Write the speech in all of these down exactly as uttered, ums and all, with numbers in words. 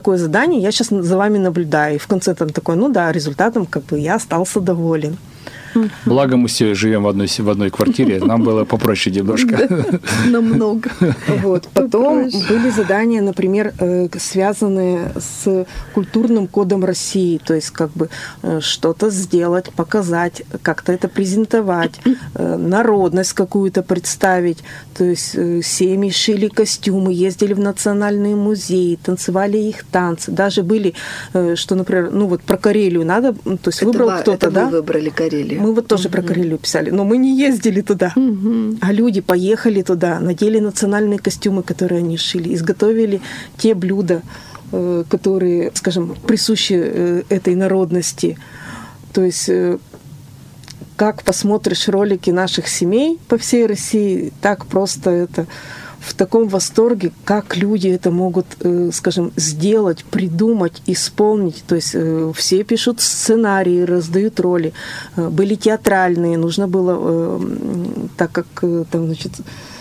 такое задание, я сейчас за вами наблюдаю. И в конце там такой, ну да, результатом как бы я остался доволен. Благо мы все живем в одной, в одной квартире, нам было попроще немножко. Намного. Вот. Потом были задания, например, связанные с культурным кодом России, то есть как бы что-то сделать, показать, как-то это презентовать, народность какую-то представить. То есть семьи шили костюмы, ездили в национальные музеи, танцевали их танцы. Даже были, что, например, ну вот про Карелию надо, то есть выбрал это кто-то, это да? Вы выбрали Карелию. Мы вот тоже uh-huh. про Карелию писали, но мы не ездили туда. Uh-huh. А люди поехали туда, надели национальные костюмы, которые они шили, изготовили те блюда, которые, скажем, присущи этой народности. То есть, как посмотришь ролики наших семей по всей России, так просто это... в таком восторге, как люди это могут, скажем, сделать, придумать, исполнить. То есть все пишут сценарии, раздают роли. Были театральные, нужно было, так как там, значит,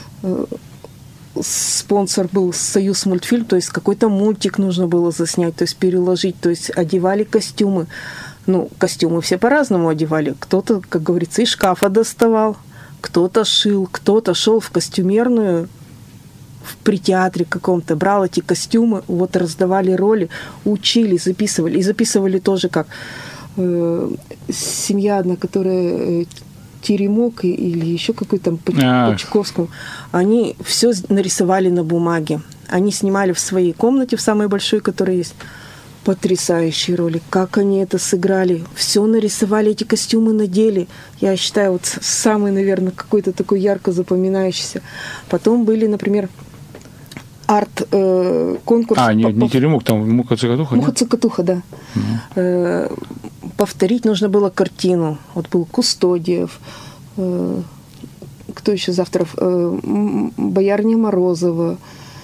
спонсор был Союз мультфильм, то есть какой-то мультик нужно было заснять, то есть переложить, то есть одевали костюмы. Ну, костюмы все по-разному одевали. Кто-то, как говорится, из шкафа доставал, кто-то шил, кто-то шел в костюмерную, при театре каком-то, брал эти костюмы, вот раздавали роли, учили, записывали. И записывали тоже как э, семья одна, которая э, Теремок или еще какой-то там по, по Чайковскому, они все нарисовали на бумаге. Они снимали в своей комнате, в самой большой, которая есть. Потрясающие роли. Как они это сыграли. Все нарисовали, эти костюмы надели. Я считаю, вот самый, наверное, какой-то такой ярко запоминающийся. Потом были, например, арт-конкурс. А, не, не Теремок, там Муха-Цокотуха? Муха-Цокотуха, да. Угу. Повторить нужно было картину. Вот был Кустодиев, кто еще из авторов? Боярня Морозова.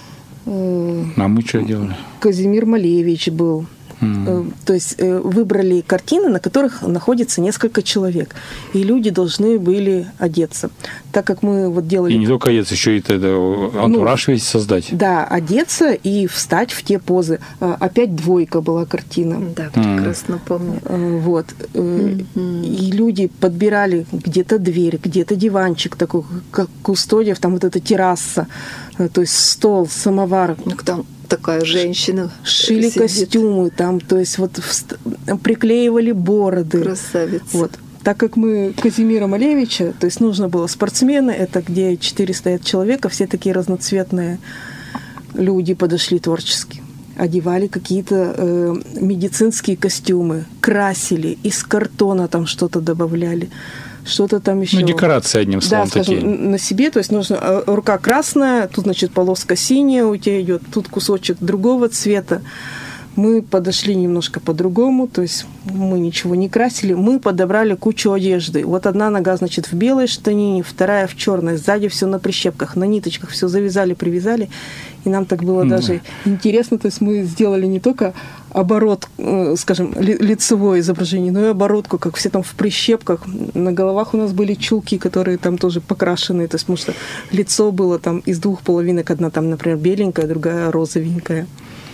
А мы что делали? Казимир Малевич был. Mm. То есть выбрали картины, на которых находится несколько человек, и люди должны были одеться. Так как мы вот делали... И не только одеться, еще и это, антураж ну, весь создать. Да, одеться и встать в те позы. Опять двойка была картина. Да, прекрасно mm. помню. Вот. Mm-hmm. И люди подбирали где-то дверь, где-то диванчик такой, как Кустодиев, там вот эта терраса, то есть стол, самовар. Ну, там такая женщина. Шили сидит. Костюмы там, то есть вот вст... приклеивали бороды. Красавица. Вот. Так как мы Казимира Малевича, то есть нужно было спортсмены, это где четыре стоят человека, все такие разноцветные люди подошли творчески. Одевали какие-то э, медицинские костюмы, красили, из картона там что-то добавляли. Что-то там еще. Ну, декорации, одним словом, да, скажем, такие. На себе, то есть нужно рука красная, тут, значит, полоска синяя у тебя идет, тут кусочек другого цвета. Мы подошли немножко по-другому, то есть мы ничего не красили, мы подобрали кучу одежды. Вот одна нога, значит, в белой штанине, вторая в черной, сзади все на прищепках, на ниточках, все завязали, привязали. И нам так было mm. даже интересно, то есть мы сделали не только оборот, скажем, лицевое изображение, но и оборотку, как все там в прищепках. На головах у нас были чулки, которые там тоже покрашенные, то есть потому что лицо было там из двух половинок, одна там, например, беленькая, другая розовенькая.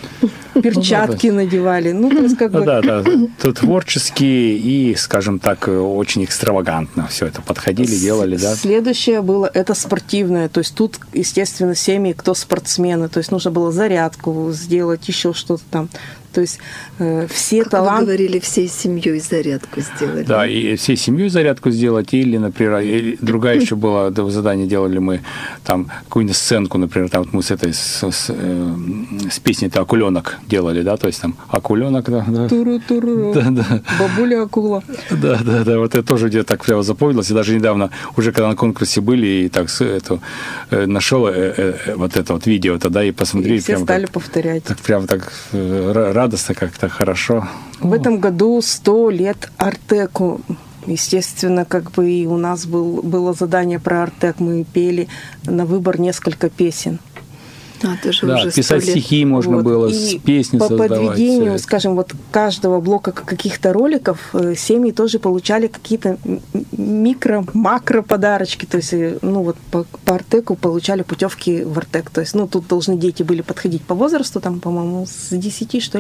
Перчатки ну, да, надевали. Ну, то есть, как бы... Да, да. Тут творчески и, скажем так, очень экстравагантно все это подходили, делали, да. Следующее было это спортивное. То есть тут, естественно, семьи, кто спортсмены. То есть нужно было зарядку сделать, еще что-то там. То есть э, все как таланты... Вы говорили, всей семьей зарядку сделать. Да, и всей семьей зарядку сделать. Или, например, или другая еще была, задание делали мы, там, какую-нибудь сценку, например, там вот мы с этой, с, с, э, с песней-то «Акуленок» делали, да, то есть там «Акуленок», да. да. Туру-туру, да, да. бабуля акула. Да, да, да, вот это тоже где-то так прямо запомнилось. И даже недавно, уже когда на конкурсе были, и так эту, э, нашел э, э, вот это вот видео тогда и посмотрели. И все прям стали так, повторять. Так прям так э, радостно как-то, хорошо. В О. этом году сто лет Артеку. Естественно, как бы и у нас был, было задание про Артек. Мы пели на выбор несколько песен. А, тоже да, уже писать стихи можно вот. было, и песни по создавать. По подведению, скажем, вот каждого блока каких-то роликов семьи тоже получали какие-то микро-макро подарочки. То есть, ну вот по, по Артеку получали путевки в Артек. То есть, ну тут должны дети были подходить по возрасту, там, по-моему, с десяти, что ли.